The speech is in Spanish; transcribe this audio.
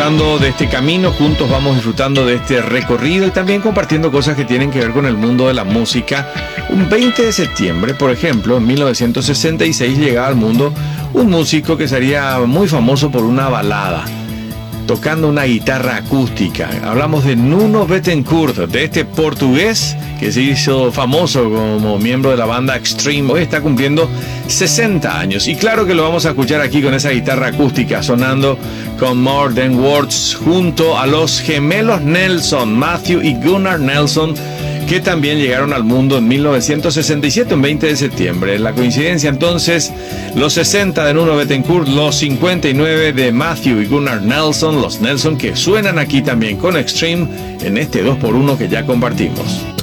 disfrutando de este camino, juntos vamos disfrutando de este recorrido y también compartiendo cosas que tienen que ver con el mundo de la música. Un 20 de septiembre, por ejemplo, en 1966 llegaba al mundo un músico que sería muy famoso por una balada, tocando una guitarra acústica. Hablamos de Nuno Bettencourt, de este portugués que se hizo famoso como miembro de la banda Extreme. Hoy está cumpliendo 60 años. Y claro que lo vamos a escuchar aquí con esa guitarra acústica sonando con More Than Words junto a los gemelos Nelson, Matthew y Gunnar Nelson, que también llegaron al mundo en 1967, un 20 de septiembre. La coincidencia entonces, los 60 de Nuno Bettencourt, los 59 de Matthew y Gunnar Nelson, los Nelson que suenan aquí también con Extreme en este 2x1 que ya compartimos.